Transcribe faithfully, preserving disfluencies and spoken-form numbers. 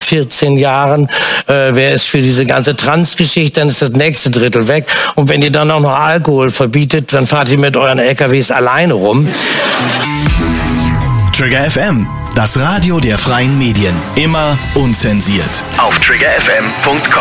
vierzehn Jahren. Äh, wer ist für diese ganze Trans-Geschichte? Dann ist das nächste Drittel weg. Und wenn ihr dann auch noch Alkohol verbietet, dann fahrt ihr mit euren L K Ws alleine rum. Trigger F M, das Radio der freien Medien. Immer unzensiert. Auf trigger f m punkt com.